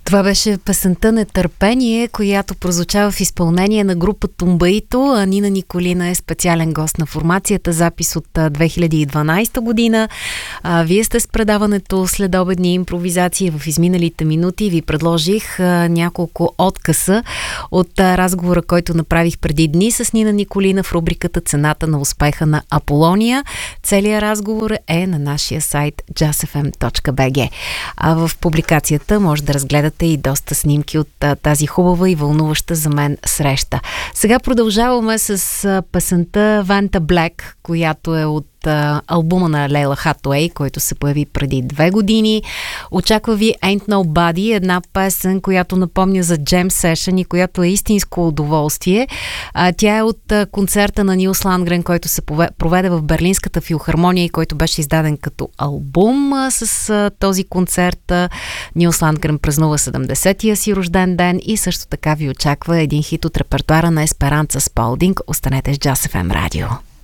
Това беше песента "Нетърпение", която прозвучава в изпълнение на група Тумбаито, а Нина Николина е специален гост на формацията. Запис от 2012 година. Вие сте с предаването "Следобедни импровизации". В изминалите минути ви предложих няколко откъса от разговора, който направих преди дни с Нина Николина в рубриката "Цената на успеха на Аполония". Целият разговор е на нашия сайт jazzfm.bg. А в публикацията може да разгледате и доста снимки от тази хубава и вълнуваща за мен среща. Сега продължаваме с песента "Vanta Black", която е от албума на Лейла Хатуей, който се появи преди 2 години. Очаква ви "Ain't Nobody", една песен, която напомня за джем сешън и която е истинско удоволствие. Тя е от концерта на Нилс Ландгрен, който се проведе в Берлинската филхармония и който беше издаден като албум. С този концерт Нилс Ландгрен празнува 70-тия си рожден ден и също така ви очаква един хит от репертуара на Есперанца Спалдинг. Останете с Jazz FM радио.